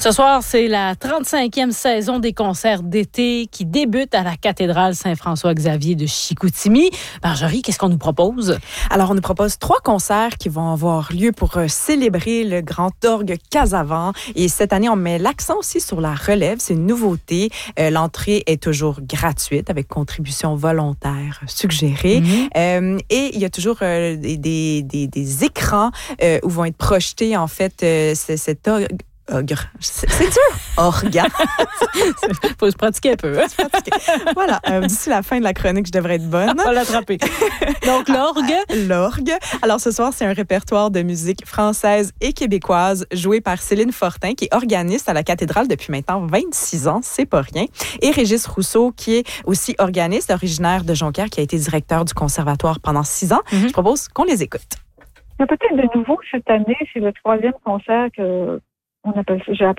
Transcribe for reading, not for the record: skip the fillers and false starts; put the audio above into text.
Ce soir, c'est la 35e saison des concerts d'été qui débute à la cathédrale Saint-François-Xavier de Chicoutimi. Marjorie, qu'est-ce qu'on nous propose? Alors, on nous propose 3 concerts qui vont avoir lieu pour célébrer le grand orgue Casavant. Et cette année, on met l'accent aussi sur la relève. C'est une nouveauté. L'entrée est toujours gratuite avec contribution volontaire suggérée. Et il y a toujours des écrans où vont être projetés, en fait, cet ogre. C'est dur. Orga. Faut se pratiquer un peu. Hein? Voilà. D'ici la fin de la chronique, je devrais être bonne. On va l'attraper. Donc, l'orgue. L'orgue. Alors, ce soir, c'est un répertoire de musique française et québécoise joué par Céline Fortin, qui est organiste à la cathédrale depuis maintenant 26 ans. C'est pas rien. Et Régis Rousseau, qui est aussi organiste, originaire de Jonquière, qui a été directeur du conservatoire pendant 6 ans. Je propose qu'on les écoute. Il y a peut-être de nouveau cette année, c'est le 3e concert que on appelle ça,